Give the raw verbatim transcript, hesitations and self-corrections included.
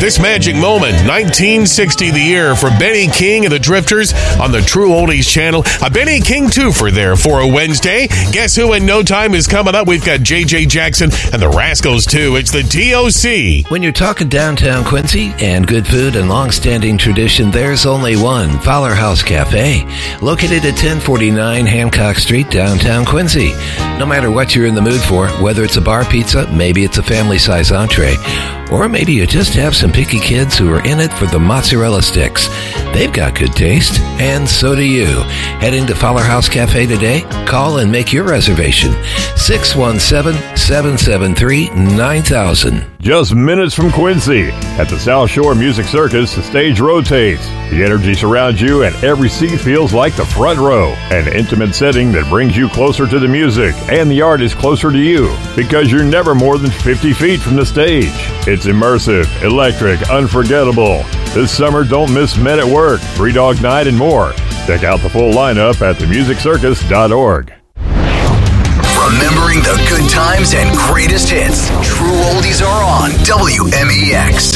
This magic moment, nineteen sixty the year, for Benny King and the Drifters on the True Oldies channel. A Benny King twofer there for a Wednesday. Guess who in no time is coming up? We've got J J Jackson and the Rascals too. It's the T O C. When you're talking downtown Quincy and good food and long-standing tradition, there's only one, Fowler House Cafe, located at ten forty-nine Hancock Street, downtown Quincy. No matter what you're in the mood for, whether it's a bar pizza, maybe it's a family-size entree, or maybe you just have some picky kids who are in it for the mozzarella sticks. They've got good taste, and so do you. Heading to Fowler House Cafe today? Call and make your reservation. six one seven, seven seven three, nine thousand. Just minutes from Quincy. At the South Shore Music Circus, the stage rotates. The energy surrounds you and every seat feels like the front row. An intimate setting that brings you closer to the music and the artist closer to you, because you're never more than fifty feet from the stage. It's immersive, electric, unforgettable. This summer, don't miss Men at Work, Three Dog Night, and more. Check out the full lineup at the music circus dot org. Remembering the good times and greatest hits. True Oldies are on W M E X.